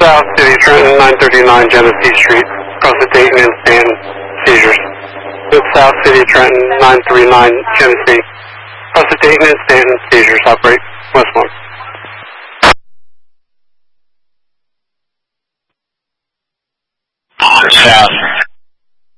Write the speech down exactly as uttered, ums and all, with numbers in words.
South City Trenton, nine thirty-nine Genesee Street, across the Dayton and Stanton, seizures. With South City Trenton, nine thirty-nine Genesee, across the Dayton and Stanton, seizures. Operate West one. South.